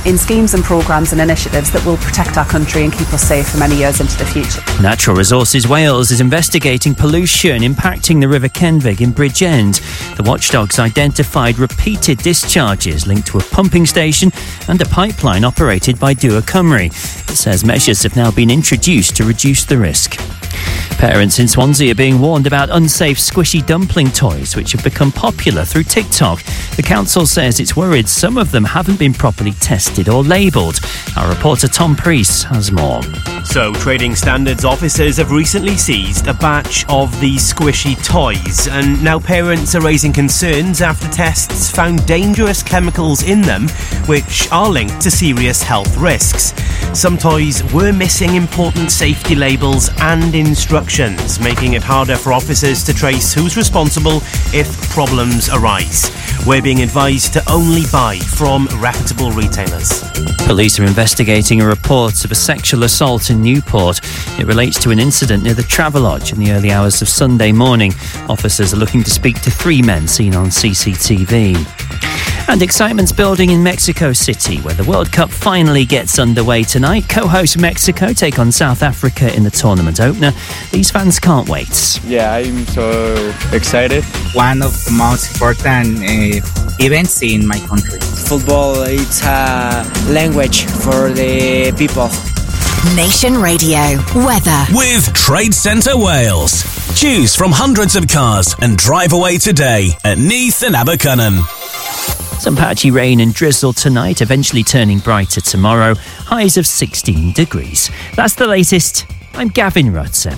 in schemes and programmes and initiatives that will protect our country and keep us safe for many years into the future. Natural Resources Wales is investigating pollution impacting the River Kenfig in Bridgend. The watchdogs identified repeated discharges linked to a pumping station and a pipeline operated by Dŵr Cymru. It says measures have now been introduced to reduce the risk. Parents in Swansea are being warned about unsafe squishy dumpling toys which have become popular through TikTok. The council says it's worried some of them haven't been properly tested or labelled. Our reporter Tom Priest has more. So, trading standards officers have recently seized a batch of these squishy toys, and now parents are raising concerns after tests found dangerous chemicals in them which are linked to serious health risks. Some toys were missing important safety labels and instructions, making it harder for officers to trace who's responsible if problems arise. We're being advised to only buy from reputable retailers. Police are investigating a report of a sexual assault in Newport. It relates to an incident near the Travelodge in the early hours of Sunday morning. Officers are looking to speak to 3 men seen on CCTV. And excitement's building in Mexico City, where the World Cup finally gets underway tonight. Co-host Mexico take on South Africa in the tournament opener. These fans can't wait. Yeah, I'm so excited. One of the most important events in my country. Football, it's a language for the people. Nation Radio weather with Trade Centre Wales. Choose from hundreds of cars and drive away today at Neath and Abercynon. Some patchy rain and drizzle tonight, eventually turning brighter tomorrow. Highs of 16 degrees. That's the latest. I'm Gavin Rudson.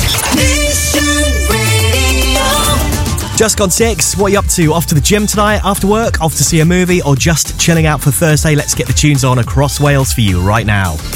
Just gone 6. What are you up to? Off to the gym tonight, after work, off to see a movie, or just chilling out for Thursday? Let's get the tunes on across Wales for you right now.